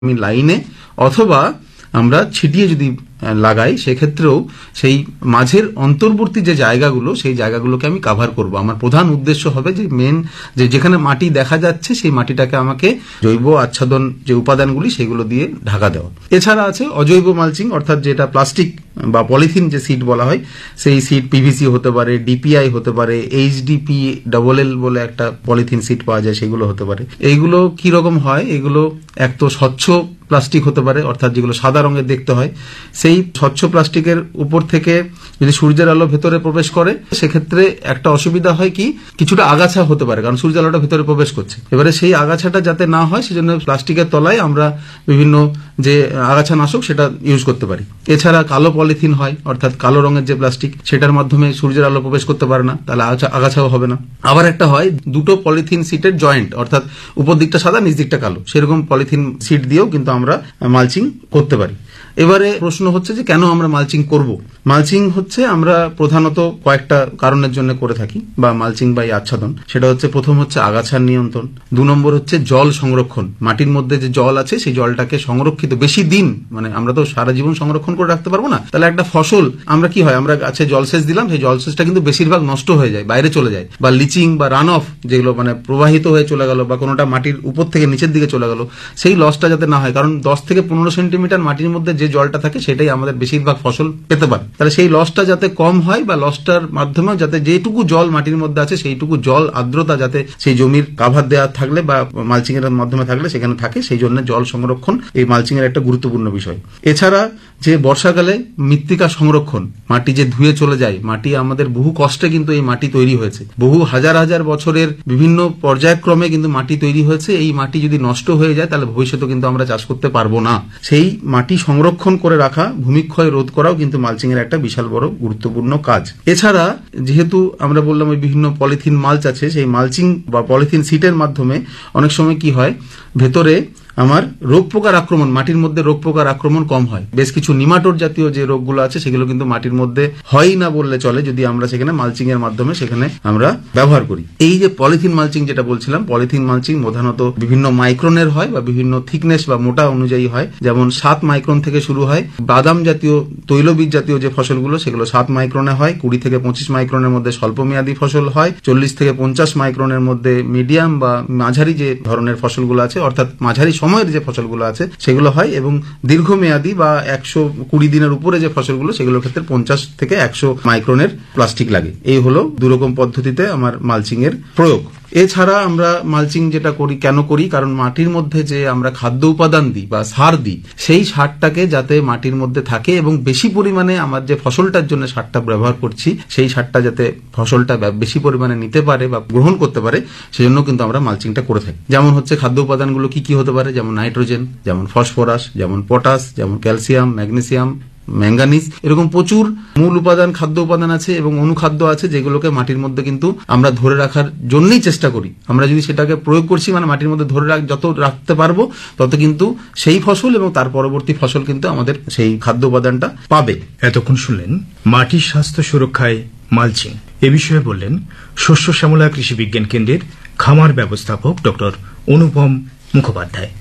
আমি লাইনে অথবা আমরা ছিটিয়ে যদি লাগাই, সেক্ষেত্রেও সেই মাঝের অন্তর্বর্তী যে জায়গাগুলো, সেই জায়গাগুলোকে আমি কাভার করব। আমার প্রধান উদ্দেশ্য হবে যে যেখানে মাটি দেখা যাচ্ছে সেই মাটিটাকে আমাকে জৈব আচ্ছাদন যে উপাদানগুলি সেগুলো দিয়ে ঢাকা দেওয়া। এছাড়া আছে অজৈব মালচিং, অর্থাৎ যেটা প্লাস্টিক বা পলিথিন যে সিট বলা হয়, সেই সিট পিভিসি হতে পারে, ডিপিআই হতে পারে, এইচডিপি এল বলে একটা পলিথিন সিট পাওয়া যায়, সেগুলো হতে পারে। এইগুলো কি রকম হয়? এগুলো এক তো স্বচ্ছ প্লাস্টিক হতে পারে, অর্থাৎ যেগুলো সাদা রঙের দেখতে হয়। সেই স্বচ্ছ প্লাস্টিকের উপর থেকে যদি সূর্যের আলো ভেতরে প্রবেশ করে, সেক্ষেত্রে একটা অসুবিধা হয় কি, কিছুটা আগাছা হতে পারে, কারণ সূর্যের আলোটা ভেতরে প্রবেশ করছে। এবারে সেই আগাছাটা যাতে না হয়, সেজন্য প্লাস্টিকের তলায় আমরা বিভিন্ন যে আগাছা নাশক সেটা ইউজ করতে পারি। এছাড়া কালো পলিথিন হয়, অর্থাৎ কালো রঙের যে প্লাস্টিক, সেটার মাধ্যমে সূর্যের আলো প্রবেশ করতে পারে না, তাহলে আগাছাও হবে না। আবার একটা হয় দুটো পলিথিন সিটের জয়েন্ট, অর্থাৎ উপর দিকটা সাদা নিচ দিকটা কালো, সেরকম পলিথিন সিট দিয়েও কিন্তু আমরা মালচিং করতে পারি। এবারে প্রশ্ন হচ্ছে যে কেন আমরা মালচিং করব? মালচিং হচ্ছে আমরা প্রধানত কয়েকটা কারণের জন্য করে থাকি, বা মালচিং বা আচ্ছাদন। সেটা হচ্ছে, প্রথম হচ্ছে আগাছার নিয়ন্ত্রণ, 2 নম্বর হচ্ছে জল সংরক্ষণ। মাটির মধ্যে যে জল আছে সেই জলটাকে সংরক্ষিত বেশি দিন, মানে আমরা তো সারা জীবন সংরক্ষণ করে রাখতে পারবো না, তাহলে একটা ফসল আমরা কি হয়, আমরা গাছে জলসেচ দিলাম, সেই জলসেচটা কিন্তু বেশিরভাগ নষ্ট হয়ে যায়, বাইরে চলে যায়, বা লিচিং বা রান অফ যেগুলো মানে প্রবাহিত হয়ে চলে গেল, বা কোনোটা মাটির উপর থেকে নিচের দিকে চলে গেল, সেই লসটা যাতে না হয়। কারণ 10 থেকে 15 সেন্টিমিটার মাটির মধ্যে যে জলটা থাকে সেটাই আমাদের বেশিরভাগ ফসল পেতে পারে। তাহলে সেই লসটা যাতে কম হয়, বা লসটার মাধ্যমে যাতে যেটুকু জল মাটির মধ্যে আছে সেইটুকু জল আর্দ্রতা যাতে সেই জমির কাভার দেওয়া থাকলে বা মালচিং এর মাধ্যমে থাকলে সেখানে থাকে, সেই জন্য জল সংরক্ষণ এই মালচিং এর একটা গুরুত্বপূর্ণ বিষয়। এছাড়া যে বর্ষাকালে মৃত্তিকা সংরক্ষণ, মাটি যে ধুয়ে চলে যায়, মাটি আমাদের বহু কষ্টে কিন্তু এই মাটি তৈরি হয়েছে, বহু হাজার হাজার বছরের বিভিন্ন পর্যায়ক্রমে কিন্তু মাটি তৈরি হয়েছে। এই মাটি যদি নষ্ট হয়ে যায়, তাহলে ভবিষ্যতে কিন্তু আমরা চাষ করতে পারবো না। সেই মাটি সংরক্ষণ করে রাখা, ভূমিক্ষয় রোধ করাও কিন্তু মালচিং এর একটা বিশাল বড় গুরুত্বপূর্ণ কাজ। এছাড়া যেহেতু আমরা বললাম ওই বিভিন্ন পলিথিন মালচ আছে, সেই মালচিং বা পলিথিন সিটের মাধ্যমে অনেক সময় কি হয়, ভেতরে আমার রোগ পোকার আক্রমণ, মাটির মধ্যে রোগ পোকার আক্রমণ কম হয়। বেশ কিছু নিমাটোড জাতীয় যে রোগগুলো আছে সেগুলো কিন্তু মাটির মধ্যে হয় না বললে চলে, যদি আমরা সেখানে মালচিং এর মাধ্যমে সেখানে আমরা ব্যবহার করি। এই যে পলিথিন মালচিং যেটা বলছিলাম, পলিথিন মালচিং প্রধানত বিভিন্ন মাইক্রনের হয় বা বিভিন্ন থিকনেস বা মোটা অনুযায়ী হয়। যেমন 7 মাইক্রন থেকে শুরু হয়। বাদাম জাতীয়, তৈলবীজ জাতীয় যে ফসলগুলো সেগুলো 7 মাইক্রনে হয়। 20 থেকে 25 মাইক্রনের মধ্যে স্বল্পমেয়াদী ফসল হয়। 40 থেকে 50 মাইক্রনের মধ্যে মিডিয়াম বা মাঝারি যে ধরনের ফসলগুলো আছে, অর্থাৎ মাঝারি সময়ের যে ফসলগুলো আছে সেগুলো হয়। এবং দীর্ঘমেয়াদী বা 120 দিনের উপরে যে ফসলগুলো, সেগুলোর ক্ষেত্রে 50 থেকে 100 মাইক্রনের প্লাস্টিক লাগে। এই হলো দুরকম পদ্ধতিতে আমার মালচিং এর প্রয়োগ। এছাড়া আমরা মালচিং যেটা করি, কেন করি, কারণ মাটির মধ্যে যে আমরা খাদ্য উপাদান দিই বা সার দিই, সেই সারটাকে যাতে মাটির মধ্যে থাকে এবং বেশি পরিমাণে আমার যে ফসলটার জন্য সারটা ব্যবহার করছি, সেই সারটা যাতে ফসলটা বেশি পরিমাণে নিতে পারে বা গ্রহণ করতে পারে, সেজন্য কিন্তু আমরা মালচিংটা করে থাকি। যেমন হচ্ছে খাদ্য উপাদানগুলো কি কি হতে পারে, যেমন নাইট্রোজেন, যেমন ফসফরাস, যেমন পটাশ, যেমন ক্যালসিয়াম, ম্যাগনেসিয়াম, ম্যাঙ্গানিজ, এরকম প্রচুর মূল উপাদান, খাদ্য উপাদান আছে এবং অনুখাদ্য আছে, যেগুলোকে মাটির মধ্যে কিন্তু আমরা ধরে রাখার জন্যই চেষ্টা করি। আমরা যদি সেটাকে প্রয়োগ করছি, মানে মাটির মধ্যে ধরে যত রাখতে পারবো, তত কিন্তু সেই ফসল এবং তার পরবর্তী ফসল কিন্তু আমাদের সেই খাদ্য উপাদানটা পাবে। এতক্ষণ শুনলেন মাটির স্বাস্থ্য সুরক্ষায় মালচিং। এ বিষয়ে বললেন শস্য শ্যামলা কৃষি বিজ্ঞান কেন্দ্রের খামার ব্যবস্থাপক ডক্টর অনুপম মুখোপাধ্যায়।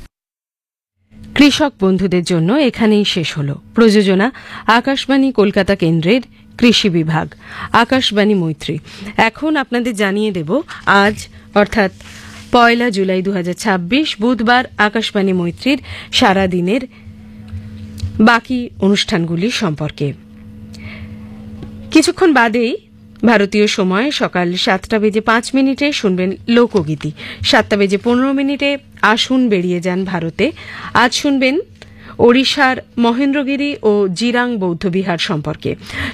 কৃষক বন্ধুদের জন্য এখানেই শেষ হল প্রযোজনা আকাশবাণী কলকাতা কেন্দ্রের কৃষি বিভাগ, আকাশবাণী মৈত্রী। এখন আপনাদের জানিয়ে দেব আজ অর্থাৎ 1 জুলাই 2026 বুধবার আকাশবাণী মৈত্রীর সারাদিনের বাকি অনুষ্ঠানগুলি সম্পর্কে। কিছুক্ষণ বাদেই ভারতীয় সময় সকাল 7:05 শুনবেন লোকগীতি। 7:15 আসুন বেরিয়ে যান ভারতে। আজ শুনবেন ওড়িশার মহেন্দ্রগিরি ও জিরাং বৌদ্ধবিহার সম্পর্কে।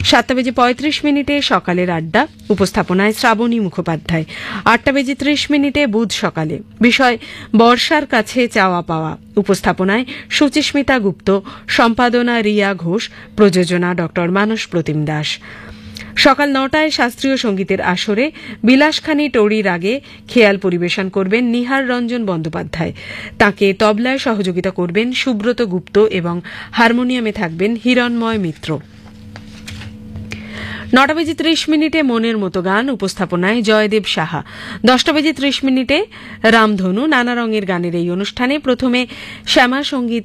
7:35 সকালের আড্ডা, উপস্থাপনায় শ্রাবণী মুখোপাধ্যায়। 8:30 বুধ সকালে, বিষয় বর্ষার কাছে চাওয়া পাওয়া, উপস্থাপনায় সুচিস্মিতা গুপ্ত, সম্পাদনা রিয়া ঘোষ, প্রযোজনা ড মানস প্রতিম দাস। সকাল 9টায় শাস্ত্রীয় সঙ্গীতের আসরে বিলাসখানি টৌড়ির আগে খেয়াল পরিবেশন করবেন নিহার রঞ্জন বন্দ্যোপাধ্যায়। তাকে তবলায় সহযোগিতা করবেন সুব্রত গুপ্ত এবং হারমোনিয়ামে থাকবেন হিরণময় মিত্র। 9:30 মনের মতো গান, উপস্থাপনায় জয়দেব সাহা। 10:30 রামধনু, নানা রঙের গানের এই অনুষ্ঠানে প্রথমে শ্যামা সঙ্গীত